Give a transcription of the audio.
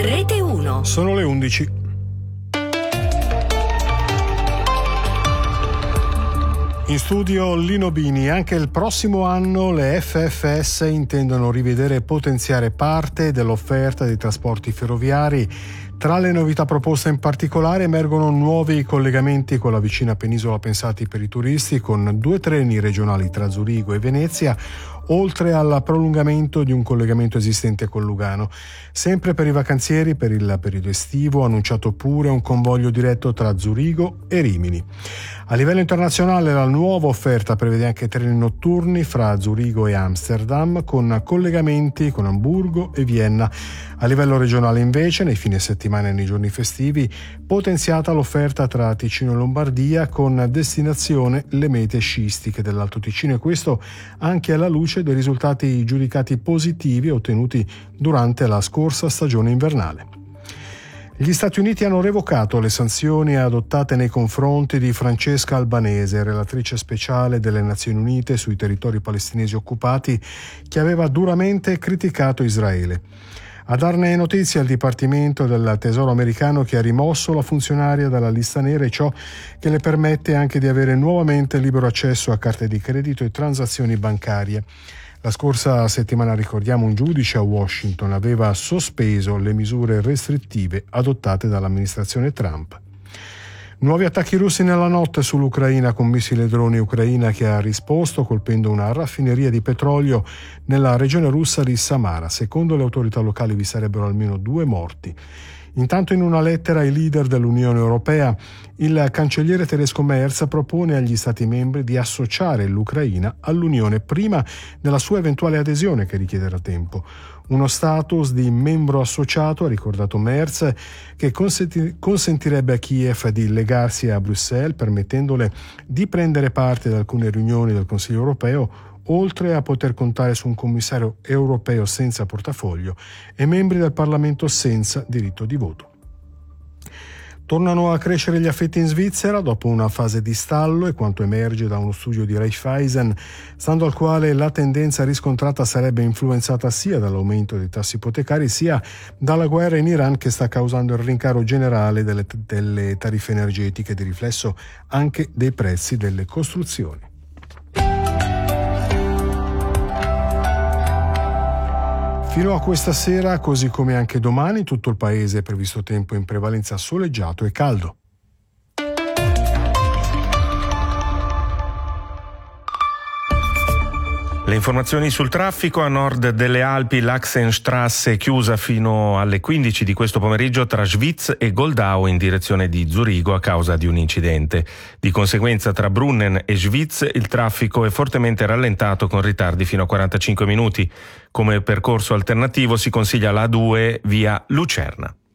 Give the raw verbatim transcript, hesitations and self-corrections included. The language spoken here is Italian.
Rete uno. Sono le undici. In studio Lino Bini. Anche il prossimo anno le F F S intendono rivedere e potenziare parte dell'offerta dei trasporti ferroviari. Tra le novità proposte in particolare emergono nuovi collegamenti con la vicina penisola pensati per i turisti, con due treni regionali tra Zurigo e Venezia, oltre al prolungamento di un collegamento esistente con Lugano. Sempre per i vacanzieri, per il periodo estivo, annunciato pure un convoglio diretto tra Zurigo e Rimini. A livello internazionale la nuova offerta prevede anche treni notturni fra Zurigo e Amsterdam, con collegamenti con Amburgo e Vienna. A livello regionale invece, nei fine settimana e nei giorni festivi, potenziata l'offerta tra Ticino e Lombardia, con destinazione le mete sciistiche dell'Alto Ticino, e questo anche alla luce dei risultati giudicati positivi ottenuti durante la scorsa stagione invernale. Gli Stati Uniti hanno revocato le sanzioni adottate nei confronti di Francesca Albanese, relatrice speciale delle Nazioni Unite sui territori palestinesi occupati, che aveva duramente criticato Israele. A darne notizia il Dipartimento del Tesoro americano, che ha rimosso la funzionaria dalla lista nera, e ciò che le permette anche di avere nuovamente libero accesso a carte di credito e transazioni bancarie. La scorsa settimana, ricordiamo, un giudice a Washington aveva sospeso le misure restrittive adottate dall'amministrazione Trump. Nuovi attacchi russi nella notte sull'Ucraina con missili droni ucraina, che ha risposto colpendo una raffineria di petrolio nella regione russa di Samara. Secondo le autorità locali vi sarebbero almeno due morti. Intanto, in una lettera ai leader dell'Unione Europea, il cancelliere tedesco Merz propone agli Stati membri di associare l'Ucraina all'Unione prima della sua eventuale adesione, che richiederà tempo. Uno status di membro associato, ha ricordato Merz, che consenti- consentirebbe a Kiev di legarsi a Bruxelles, permettendole di prendere parte ad alcune riunioni del Consiglio europeo, oltre a poter contare su un commissario europeo senza portafoglio e membri del Parlamento senza diritto di voto. Tornano a crescere gli affitti in Svizzera dopo una fase di stallo, e quanto emerge da uno studio di Raiffeisen, stando al quale la tendenza riscontrata sarebbe influenzata sia dall'aumento dei tassi ipotecari sia dalla guerra in Iran, che sta causando il rincaro generale delle, delle tariffe energetiche e di riflesso anche dei prezzi delle costruzioni. Fino a questa sera, così come anche domani, tutto il paese è previsto tempo in prevalenza soleggiato e caldo. Le informazioni sul traffico: a nord delle Alpi l'Achsenstrasse è chiusa fino alle quindici di questo pomeriggio tra Schwyz e Goldau in direzione di Zurigo a causa di un incidente. Di conseguenza tra Brunnen e Schwyz il traffico è fortemente rallentato con ritardi fino a quarantacinque minuti. Come percorso alternativo si consiglia la A due via Lucerna.